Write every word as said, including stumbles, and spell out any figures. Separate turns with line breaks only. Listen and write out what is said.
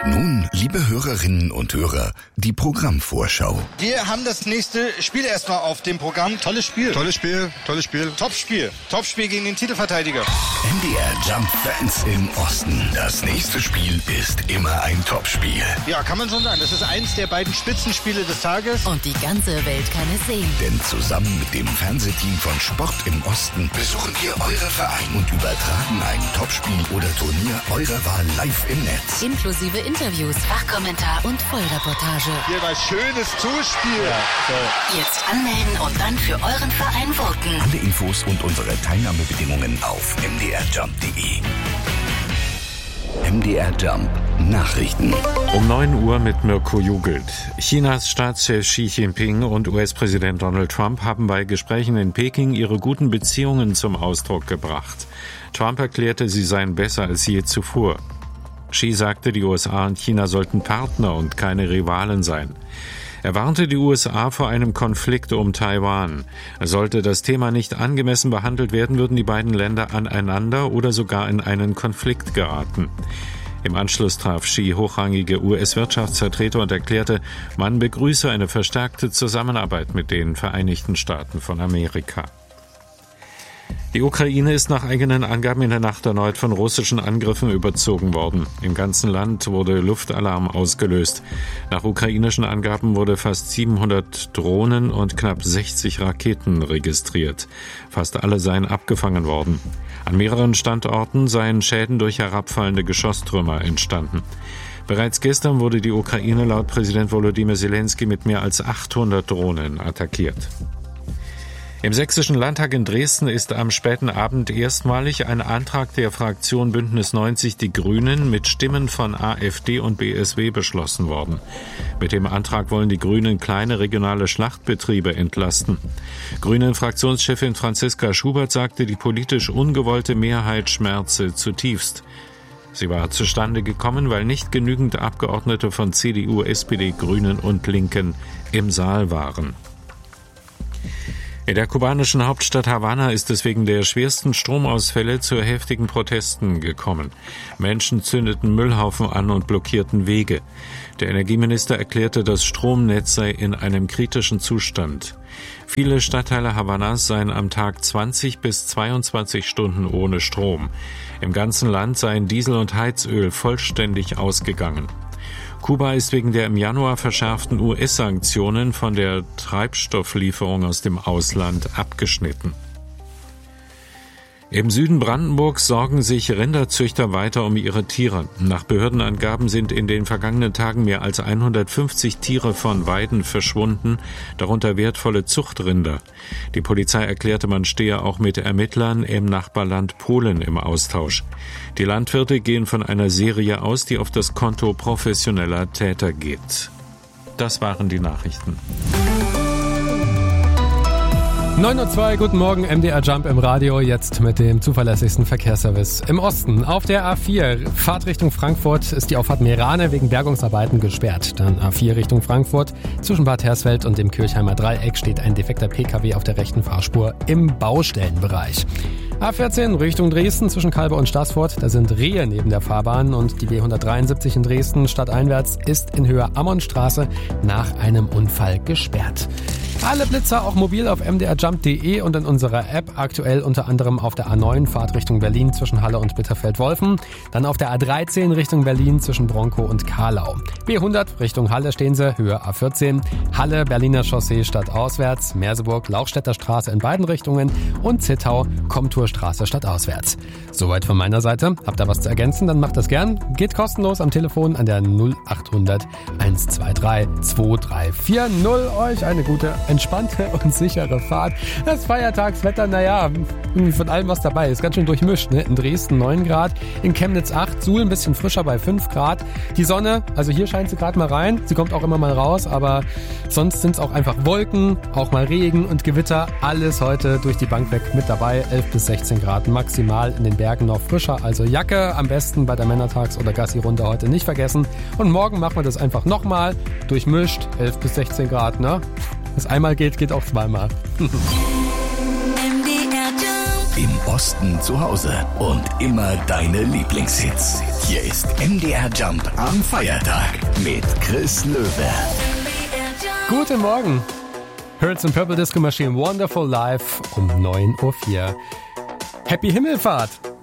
Und nun, liebe Hörerinnen und Hörer, die Programmvorschau.
Wir haben das nächste Spiel erstmal auf dem Programm. Tolles Spiel.
Tolles Spiel, tolles Spiel.
Top-Spiel. Top-Spiel gegen den Titelverteidiger.
M D R Jump Fans im Osten. Das nächste Spiel ist immer ein Topspiel.
Ja, kann man schon sagen. Das ist eins der beiden Spitzenspiele des Tages.
Und die ganze Welt kann es sehen.
Denn zusammen mit dem Fernsehteam von Sport im Osten besuchen wir eure Vereine und übertragen ein Topspiel oder Turnier eurer Wahl live im Netz.
Inklusive Interviews, Fachkommentar und Vollreportage.
Hier war schönes Zuspiel.
Ja, so.
Jetzt anmelden und dann für euren Verein voten.
Alle Infos und unsere Teilnahmebedingungen auf m d r jump punkt d e. M D R Jump Nachrichten.
Um neun Uhr mit Mirko Jugelt. Chinas Staatschef Xi Jinping und U S-Präsident Donald Trump haben bei Gesprächen in Peking ihre guten Beziehungen zum Ausdruck gebracht. Trump erklärte, sie seien besser als je zuvor. Xi sagte, die U S A und China sollten Partner und keine Rivalen sein. Er warnte die U S A vor einem Konflikt um Taiwan. Sollte das Thema nicht angemessen behandelt werden, würden die beiden Länder aneinander oder sogar in einen Konflikt geraten. Im Anschluss traf Xi hochrangige U S-Wirtschaftsvertreter und erklärte, man begrüße eine verstärkte Zusammenarbeit mit den Vereinigten Staaten von Amerika. Die Ukraine ist nach eigenen Angaben in der Nacht erneut von russischen Angriffen überzogen worden. Im ganzen Land wurde Luftalarm ausgelöst. Nach ukrainischen Angaben wurde fast siebenhundert Drohnen und knapp sechzig Raketen registriert. Fast alle seien abgefangen worden. An mehreren Standorten seien Schäden durch herabfallende Geschosstrümmer entstanden. Bereits gestern wurde die Ukraine laut Präsident Volodymyr Zelensky mit mehr als achthundert Drohnen attackiert. Im Sächsischen Landtag in Dresden ist am späten Abend erstmalig ein Antrag der Fraktion Bündnis neunzig Die Grünen mit Stimmen von A f D und B S W beschlossen worden. Mit dem Antrag wollen die Grünen kleine regionale Schlachtbetriebe entlasten. Grünen-Fraktionschefin Franziska Schubert sagte, die politisch ungewollte Mehrheit schmerze zutiefst. Sie war zustande gekommen, weil nicht genügend Abgeordnete von C D U, S P D, Grünen und Linken im Saal waren. In der kubanischen Hauptstadt Havanna ist es wegen der schwersten Stromausfälle zu heftigen Protesten gekommen. Menschen zündeten Müllhaufen an und blockierten Wege. Der Energieminister erklärte, das Stromnetz sei in einem kritischen Zustand. Viele Stadtteile Havannas seien am Tag zwanzig bis zweiundzwanzig Stunden ohne Strom. Im ganzen Land seien Diesel und Heizöl vollständig ausgegangen. Kuba ist wegen der im Januar verschärften U S-Sanktionen von der Treibstofflieferung aus dem Ausland abgeschnitten. Im Süden Brandenburgs sorgen sich Rinderzüchter weiter um ihre Tiere. Nach Behördenangaben sind in den vergangenen Tagen mehr als hundertfünfzig Tiere von Weiden verschwunden, darunter wertvolle Zuchtrinder. Die Polizei erklärte, man stehe auch mit Ermittlern im Nachbarland Polen im Austausch. Die Landwirte gehen von einer Serie aus, die auf das Konto professioneller Täter geht. Das waren die Nachrichten.
neun Uhr zwei, guten Morgen, M D R Jump im Radio, jetzt mit dem zuverlässigsten Verkehrsservice im Osten. Auf der A vier, Fahrt Richtung Frankfurt, ist die Auffahrt Meerane wegen Bergungsarbeiten gesperrt. Dann A vier Richtung Frankfurt, zwischen Bad Hersfeld und dem Kirchheimer Dreieck steht ein defekter P K W auf der rechten Fahrspur im Baustellenbereich. A vierzehn Richtung Dresden zwischen Kalbe und Staßfurt, da sind Rehe neben der Fahrbahn und die B hundertdreiundsiebzig in Dresden stadteinwärts ist in Höhe Ammonstraße nach einem Unfall gesperrt. Alle Blitzer auch mobil auf m d r jump punkt d e und in unserer App, aktuell unter anderem auf der A neun Fahrt Richtung Berlin zwischen Halle und Bitterfeld-Wolfen, dann auf der A dreizehn Richtung Berlin zwischen Bronkow und Karlau. B hundert Richtung Halle stehen sie, Höhe A vierzehn, Halle, Berliner Chaussee stadtauswärts, Merseburg, Lauchstädter Straße in beiden Richtungen und Zittau, Komturstraße stadtauswärts. Soweit von meiner Seite. Habt ihr was zu ergänzen, dann macht das gern. Geht kostenlos am Telefon an der null achthundert eins zwei drei zwei drei vier null. Euch eine gute, entspannte und sichere Fahrt. Das Feiertagswetter, naja, von allem was dabei ist, ganz schön durchmischt. Ne? In Dresden neun Grad, in Chemnitz acht, Suhl ein bisschen frischer bei fünf Grad. Die Sonne, also hier scheint sie gerade mal rein, sie kommt auch immer mal raus, aber sonst sind es auch einfach Wolken, auch mal Regen und Gewitter. Alles heute durch die Bank weg mit dabei, elf bis sechzehn Grad maximal, in den Bergen noch frischer. Also Jacke am besten bei der Männertags- oder Gassi-Runde heute nicht vergessen. Und morgen machen wir das einfach nochmal, durchmischt, elf bis sechzehn Grad, ne? Was einmal geht, geht auch zweimal.
M D R Jump.
Im Osten zu Hause und immer deine Lieblingshits. Hier ist M D R Jump am Feiertag mit Chris Löwe.
Guten Morgen. Hertz and Purple Disco Machine Wonderful Live um neun Uhr vier. Happy Himmelfahrt!